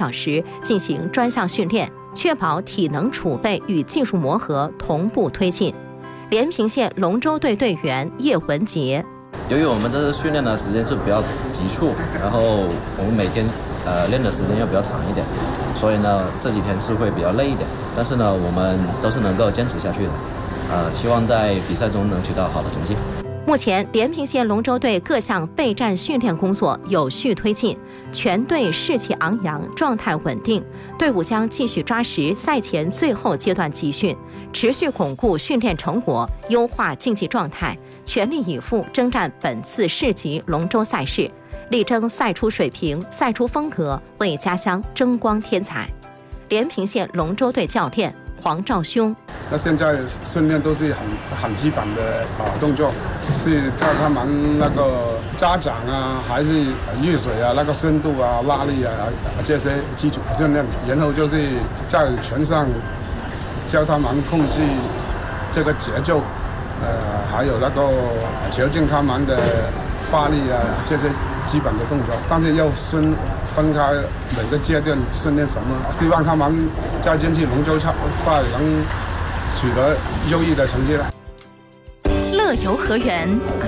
小时进行专项训练，确保体能储备与技术磨合同步推进。连平县龙舟队队员叶文杰， 由于我们这次训练的时间就比较急促，然后我们每天练的时间又比较长一点，所以呢这几天是会比较累一点，但是呢我们都是能够坚持下去的，希望在比赛中能取得好的成绩。 目前，连平县龙舟队各项备战训练工作有序推进，全队士气昂扬，状态稳定。队伍将继续抓实赛前最后阶段集训，持续巩固训练成果，优化竞技状态，全力以赴征战本次市级龙舟赛事，力争赛出水平、赛出风格，为家乡争光添彩。连平县龙舟队教练黄兆兄， 那现在训练都是很基本的动作，是叫他们那个扎掌啊，还是跃水啊，那个深度啊、拉力啊这些基础训练，然后就是在船上教他们控制这个节奏，还有那个调整他们的发力啊这些基本的动作，但是要分开每个阶段训练什么，希望他们在这次龙舟赛能取得优异的成绩了。 乐游河源。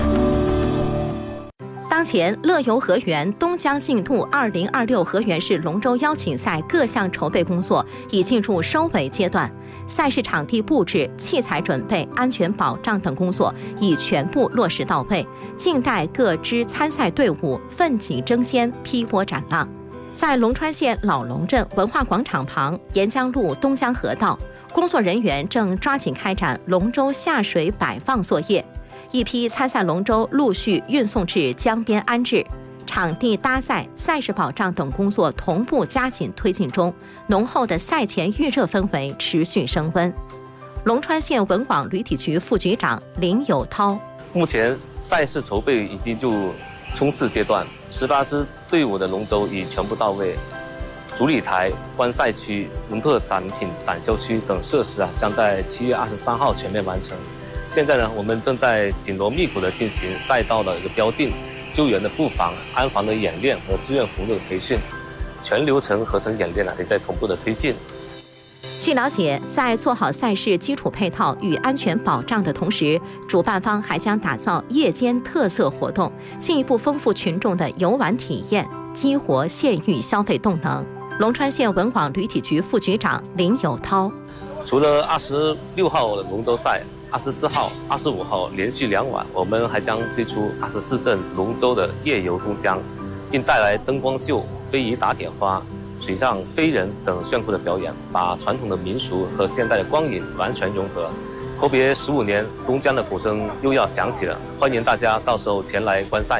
当前，乐游河源东江进度2026河源市龙舟邀请赛各项筹备工作已进入收尾阶段，赛事场地布置、器材准备、安全保障等工作已全部落实到位，静待各支参赛队伍奋起争先、劈波斩浪。在龙川县老龙镇文化广场旁沿江路东江河道，工作人员正抓紧开展龙舟下水摆放作业，一批参赛龙舟陆续运送至江边安置，场地搭载、赛事保障等工作同步加紧推进中，浓厚的赛前预热氛围持续升温。龙川县文广旅体局副局长林有涛， 目前赛事筹备已经就冲刺阶段，18支队伍的龙舟已全部到位，主礼台、观赛区、农特产品展销区等设施将在7月23号全面完成。现在呢，我们正在紧锣密鼓地进行赛道的一个标定、救援的布防、安防的演练和志愿服务的培训，全流程合成演练也在同步的推进。 据了解，在做好赛事基础配套与安全保障的同时，主办方还将打造夜间特色活动，进一步丰富群众的游玩体验，激活县域消费动能。龙川县文广旅体局副局长林有涛， 除了26号的龙舟赛、24号、25号连续2晚，我们还将推出24镇龙舟的夜游东江，并带来灯光秀、非遗打点花、水上飞人等炫酷的表演，把传统的民俗和现代的光影完全融合。阔别15年，东江的鼓声又要响起了，欢迎大家到时候前来观赛。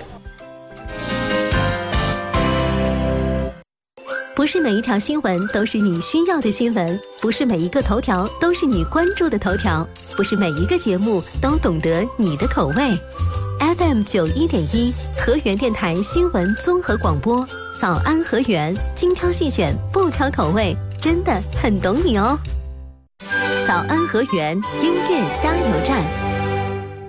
不是每一条新闻都是你需要的新闻，不是每一个头条都是你关注的头条，不是每一个节目都懂得你的口味。FM 91.1河源电台新闻综合广播，早安河源，精挑细选，不挑口味，真的很懂你哦。早安河源音乐加油站。